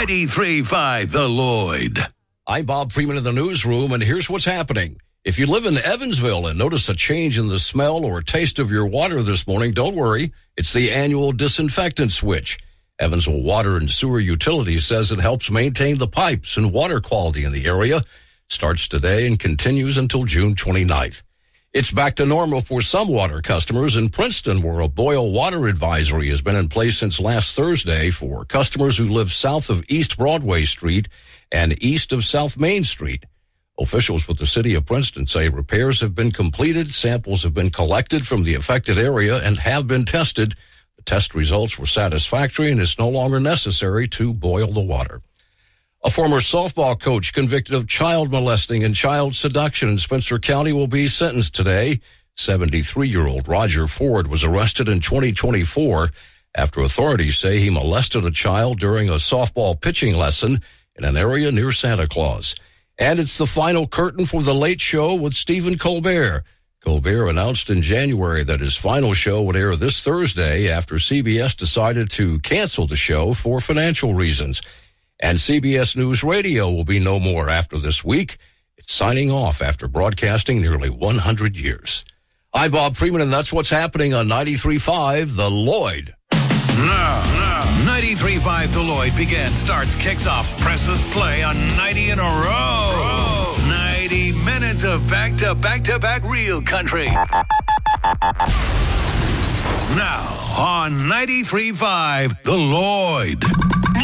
93.5 The Lloyd. I'm Bob Freeman in the newsroom, and here's what's happening. If you live in Evansville and notice a change in the smell or taste of your water this morning, don't worry. It's the annual disinfectant switch. Evansville Water and Sewer Utilities says it helps maintain the pipes and water quality in the area. Starts today and continues until June 29th. It's back to normal for some water customers in Princeton, where a boil water advisory has been in place since last Thursday for customers who live south of East Broadway Street and east of South Main Street. Officials with the city of Princeton say repairs have been completed, samples have been collected from the affected area and have been tested. The test results were satisfactory and it's no longer necessary to boil the water. A former softball coach convicted of child molesting and child seduction in Spencer County will be sentenced today. 73-year-old Roger Ford was arrested in 2024 after authorities say he molested a child during a softball pitching lesson in an area near Santa Claus. And it's the final curtain for The Late Show with Stephen Colbert. Colbert announced in January that his final show would air this Thursday after CBS decided to cancel the show for financial reasons. And CBS News Radio will be no more after this week. It's signing off after broadcasting nearly 100 years. I'm Bob Freeman, and that's what's happening on 93.5 The Lloyd. Now, 93.5 The Lloyd begins, starts, kicks off, presses play on 90 in a row. 90 minutes of back-to-back real country. Now, on 93.5 The Lloyd.